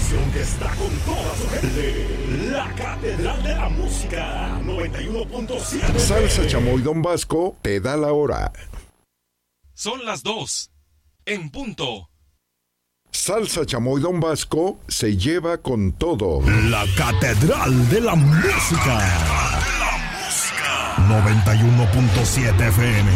estación que está con toda su gente. La Catedral de la Música 91.7. Salsa Chamoy Don Vasco te da la hora. Son las 2, en punto. Salsa Chamoy Don Vasco se lleva con todo. La Catedral de la Música. 91.7 FM.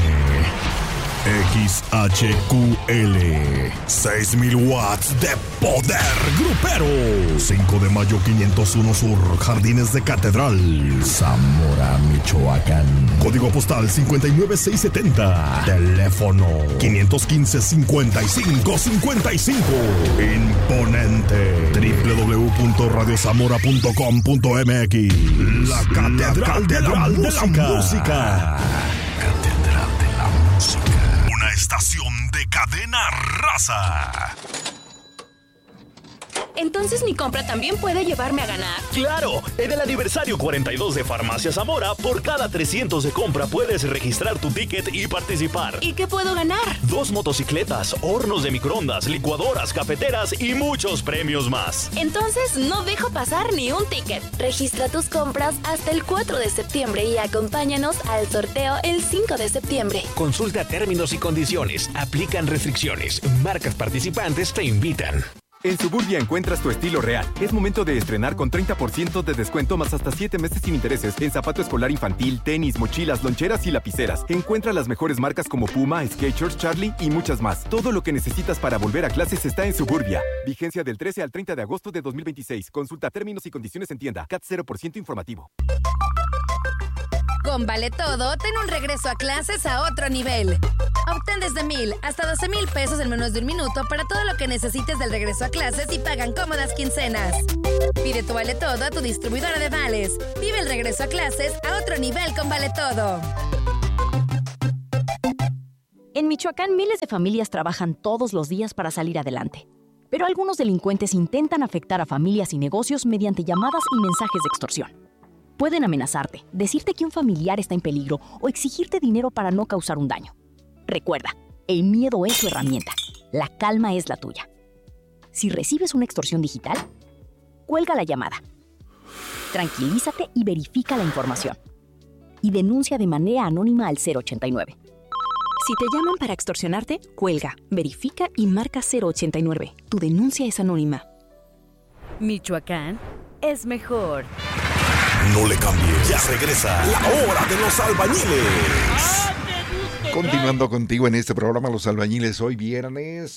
XHQL 6000 watts de poder grupero. 5 de mayo 501 Sur, Jardines de Catedral, Zamora, Michoacán. Código postal 59670. Teléfono 515-5555. Imponente. www.radiozamora.com.mx. La Catedral de la Música. Una estación de cadena raza. Entonces mi compra también puede llevarme a ganar. ¡Claro! En el aniversario 42 de Farmacia Zamora, por cada 300 de compra puedes registrar tu ticket y participar. ¿Y qué puedo ganar? 2 motocicletas, hornos de microondas, licuadoras, cafeteras y muchos premios más. Entonces no dejo pasar ni un ticket. Registra tus compras hasta el 4 de septiembre y acompáñanos al sorteo el 5 de septiembre. Consulta términos y condiciones. Aplican restricciones. Marcas participantes te invitan. En Suburbia encuentras tu estilo real. Es momento de estrenar con 30% de descuento más hasta 7 meses sin intereses en zapato escolar infantil, tenis, mochilas, loncheras y lapiceras. Encuentra las mejores marcas como Puma, Skechers, Charlie y muchas más. Todo lo que necesitas para volver a clases está en Suburbia. Vigencia del 13 al 30 de agosto de 2026. Consulta términos y condiciones en tienda. CAT 0% informativo. Con Vale Todo, ten un regreso a clases a otro nivel. Obtén desde 1,000 hasta 12,000 pesos en menos de un minuto para todo lo que necesites del regreso a clases y pagan cómodas quincenas. Pide tu Vale Todo a tu distribuidora de vales. Vive el regreso a clases a otro nivel con Vale Todo. En Michoacán, miles de familias trabajan todos los días para salir adelante. Pero algunos delincuentes intentan afectar a familias y negocios mediante llamadas y mensajes de extorsión. Pueden amenazarte, decirte que un familiar está en peligro o exigirte dinero para no causar un daño. Recuerda, el miedo es tu herramienta. La calma es la tuya. Si recibes una extorsión digital, cuelga la llamada. Tranquilízate y verifica la información. Y denuncia de manera anónima al 089. Si te llaman para extorsionarte, cuelga, verifica y marca 089. Tu denuncia es anónima. Michoacán es mejor. No le cambies, ya regresa la hora de los albañiles. Continuando contigo en este programa Los Albañiles, hoy viernes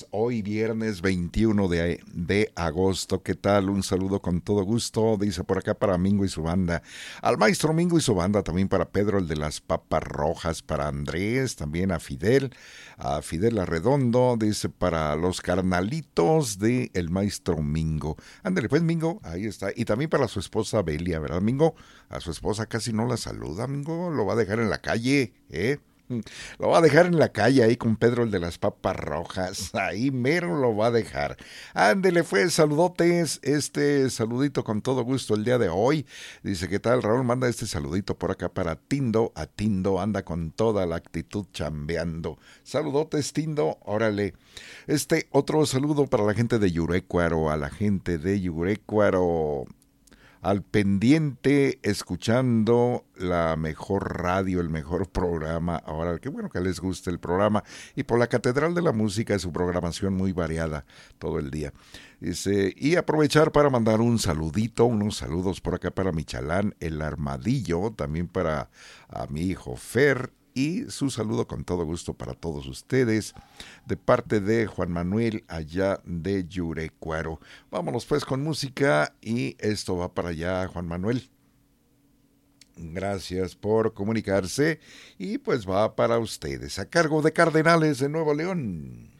21 de agosto. ¿Qué tal? Un saludo con todo gusto, dice por acá para Mingo y su banda, al maestro Mingo y su banda, también para Pedro el de las papas rojas, para Andrés, también a Fidel Arredondo, dice para los carnalitos de el maestro Mingo. Ándale pues, Mingo, ahí está. Y también para su esposa Belia, ¿verdad, Mingo? A su esposa casi no la saluda, Mingo, lo va a dejar en la calle, Lo va a dejar en la calle ahí con Pedro el de las papas rojas. Ahí mero lo va a dejar. Ándele fue, saludotes. Saludito con todo gusto el día de hoy. Dice, ¿qué tal, Raúl? Manda este saludito por acá para Tindo. A Tindo anda con toda la actitud chambeando. Saludotes, Tindo. Órale. Otro saludo para la gente de Yurecuaro. A la gente de Yurecuaro. Al pendiente, escuchando la mejor radio, el mejor programa. Ahora, qué bueno que les guste el programa. Y por la Catedral de la Música, su programación muy variada todo el día. Dice, y aprovechar para mandar un saludito, unos saludos por acá para Michalán, el Armadillo, también para a mi hijo Fer. Y su saludo con todo gusto para todos ustedes, de parte de Juan Manuel, allá de Yurecuaro. Vámonos pues con música y esto va para allá, Juan Manuel. Gracias por comunicarse y pues va para ustedes, a cargo de Cardenales de Nuevo León.